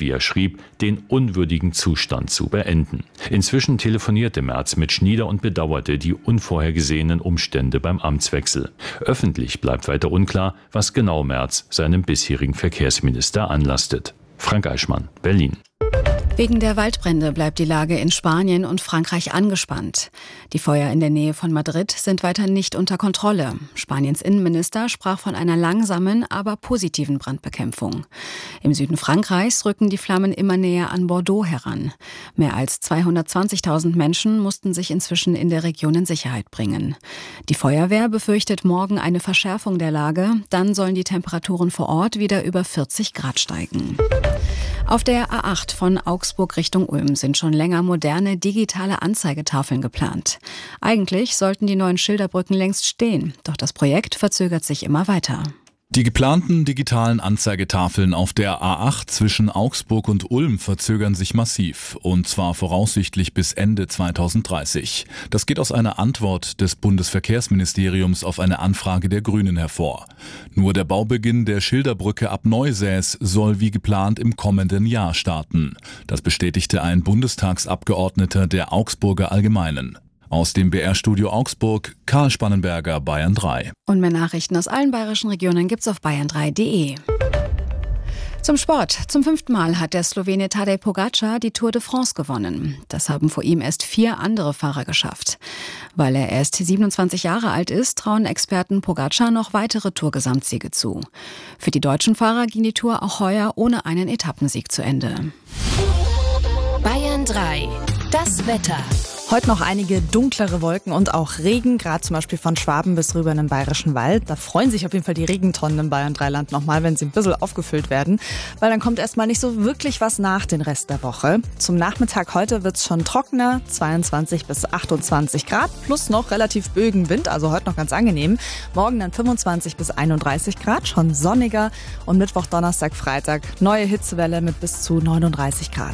wie er schrieb, den unwürdigen Zustand zu beenden. Inzwischen telefonierte Merz mit Schnieder und bedauerte die unvorhergesehenen Umstände beim Amtswechsel. Öffentlich bleibt weiter unklar, was genau Merz seinem bisherigen Verkehrsminister anlastet. Frank Eichmann, Berlin. Wegen der Waldbrände bleibt die Lage in Spanien und Frankreich angespannt. Die Feuer in der Nähe von Madrid sind weiter nicht unter Kontrolle. Spaniens Innenminister sprach von einer langsamen, aber positiven Brandbekämpfung. Im Süden Frankreichs rücken die Flammen immer näher an Bordeaux heran. Mehr als 220.000 Menschen mussten sich inzwischen in der Region in Sicherheit bringen. Die Feuerwehr befürchtet morgen eine Verschärfung der Lage. Dann sollen die Temperaturen vor Ort wieder über 40 Grad steigen. Auf der A8 von Augsburg Richtung Ulm sind schon länger moderne digitale Anzeigetafeln geplant. Eigentlich sollten die neuen Schilderbrücken längst stehen, doch das Projekt verzögert sich immer weiter. Die geplanten digitalen Anzeigetafeln auf der A8 zwischen Augsburg und Ulm verzögern sich massiv, und zwar voraussichtlich bis Ende 2030. Das geht aus einer Antwort des Bundesverkehrsministeriums auf eine Anfrage der Grünen hervor. Nur der Baubeginn der Schilderbrücke ab Neusäß soll wie geplant im kommenden Jahr starten. Das bestätigte ein Bundestagsabgeordneter der Augsburger Allgemeinen. Aus dem BR-Studio Augsburg, Karl Spannenberger, Bayern 3. Und mehr Nachrichten aus allen bayerischen Regionen gibt's auf bayern3.de. Zum Sport. Zum 5. Mal hat der Slowene Tadej Pogačar die Tour de France gewonnen. Das haben vor ihm erst 4 andere Fahrer geschafft. Weil er erst 27 Jahre alt ist, trauen Experten Pogačar noch weitere Tour-Gesamtsiege zu. Für die deutschen Fahrer ging die Tour auch heuer ohne einen Etappensieg zu Ende. Bayern 3. Das Wetter. Heute noch einige dunklere Wolken und auch Regen, gerade zum Beispiel von Schwaben bis rüber in den Bayerischen Wald. Da freuen sich auf jeden Fall die Regentonnen im Bayern-3-Land nochmal, wenn sie ein bisschen aufgefüllt werden, weil dann kommt erstmal nicht so wirklich was nach den Rest der Woche. Zum Nachmittag heute wird's schon trockener, 22 bis 28 Grad, plus noch relativ Bögenwind, also heute noch ganz angenehm. Morgen dann 25 bis 31 Grad, schon sonniger, und Mittwoch, Donnerstag, Freitag neue Hitzewelle mit bis zu 39 Grad.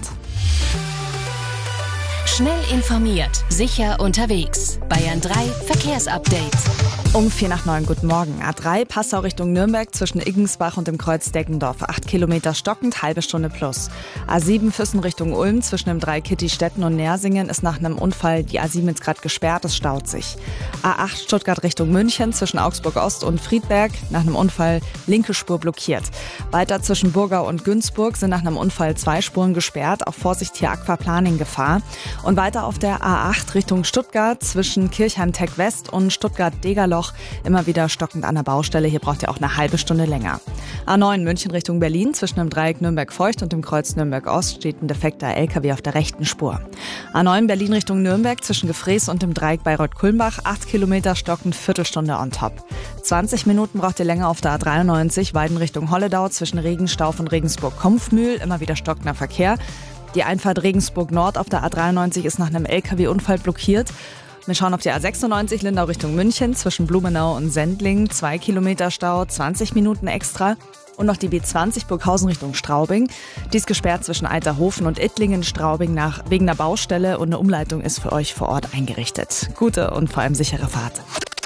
Schnell informiert, sicher unterwegs. Bayern 3 Verkehrsupdate. Um 8:45, guten Morgen. A3 Passau Richtung Nürnberg zwischen Iggensbach und dem Kreuz Deggendorf. 8 Kilometer stockend, halbe Stunde plus. A7 Füssen Richtung Ulm zwischen dem 3 Kittistetten und Nersingen ist nach einem Unfall die A7 jetzt gerade gesperrt, es staut sich. A8 Stuttgart Richtung München zwischen Augsburg Ost und Friedberg nach einem Unfall linke Spur blockiert. Weiter zwischen Burgau und Günzburg sind nach einem Unfall 2 Spuren gesperrt. Auch Vorsicht hier Aquaplaning-Gefahr. Und weiter auf der A8 Richtung Stuttgart zwischen Kirchheim-Tech West und Stuttgart-Degerloch immer wieder stockend an der Baustelle. Hier braucht ihr auch eine halbe Stunde länger. A9 München Richtung Berlin zwischen dem Dreieck Nürnberg-Feucht und dem Kreuz Nürnberg-Ost steht ein defekter LKW auf der rechten Spur. A9 Berlin Richtung Nürnberg zwischen Gefrees und dem Dreieck Bayreuth-Kulmbach 8 Kilometer stockend, Viertelstunde on top. 20 Minuten braucht ihr länger auf der A93 Weiden Richtung Holledau zwischen Regenstauf und Regensburg-Kompfmühl, immer wieder stockender Verkehr. Die Einfahrt Regensburg Nord auf der A93 ist nach einem LKW-Unfall blockiert. Wir schauen auf die A96 Lindau Richtung München zwischen Blumenau und Sendling. 2 Kilometer Stau, 20 Minuten extra. Und noch die B20 Burghausen Richtung Straubing. Die ist gesperrt zwischen Eiterhofen und Ittlingen-Straubing wegen einer Baustelle, und eine Umleitung ist für euch vor Ort eingerichtet. Gute und vor allem sichere Fahrt.